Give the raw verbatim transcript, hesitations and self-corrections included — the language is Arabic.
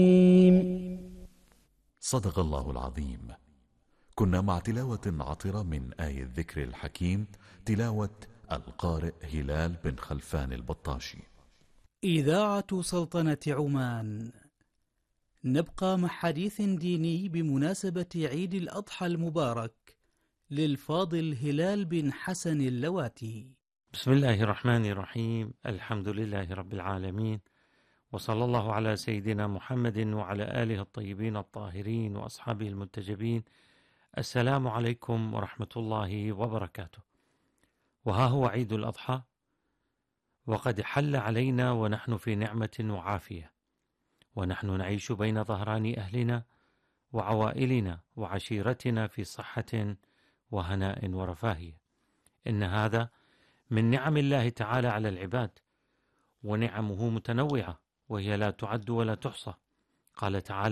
صدق الله العظيم. كنا مع تلاوة عطرة من آية الذكر الحكيم، تلاوة القارئ هلال بن خلفان البطاشي. إذاعة سلطنة عمان. نبقى مع حديث ديني بمناسبة عيد الأضحى المبارك للفاضل هلال بن حسن اللواتي. بسم الله الرحمن الرحيم. الحمد لله رب العالمين، وصلى الله على سيدنا محمد وعلى آله الطيبين الطاهرين وأصحابه المنتجبين. السلام عليكم ورحمة الله وبركاته. وها هو عيد الأضحى، وقد حل علينا ونحن في نعمة وعافية، ونحن نعيش بين ظهران أهلنا وعوائلنا وعشيرتنا في صحة وهناء ورفاهية. إن هذا من نعم الله تعالى على العباد، ونعمه متنوعة وهي لا تعد ولا تحصى. قال تعالى: